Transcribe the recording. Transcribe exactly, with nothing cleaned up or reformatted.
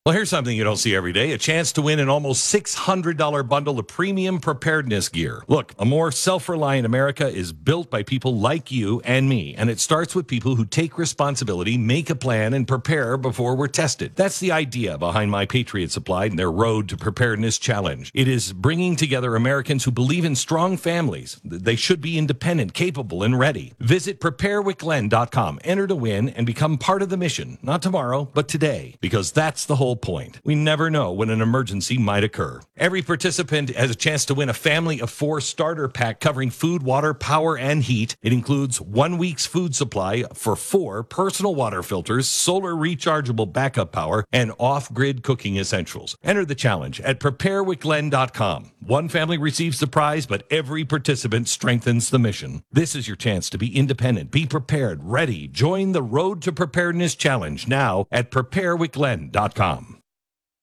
Well, here's something you don't see every day, a chance to win an almost six hundred dollars bundle of premium preparedness gear. Look, a more self-reliant America is built by people like you and me, and it starts with people who take responsibility, make a plan, and prepare before we're tested. That's the idea behind My Patriot Supply and their Road to Preparedness Challenge. It is bringing together Americans who believe in strong families. They should be independent, capable, and ready. Visit prepare with glenn dot com, enter to win, and become part of the mission. Not tomorrow, but today, because that's the whole point. We never know when an emergency might occur. Every participant has a chance to win a family of four starter pack covering food, water, power, and heat. It includes one week's food supply for four personal water filters, solar rechargeable backup power, and off-grid cooking essentials. Enter the challenge at prepare with glenn dot com. One family receives the prize, but every participant strengthens the mission. This is your chance to be independent, be prepared, ready. Join the Road to Preparedness Challenge now at prepare with glenn dot com.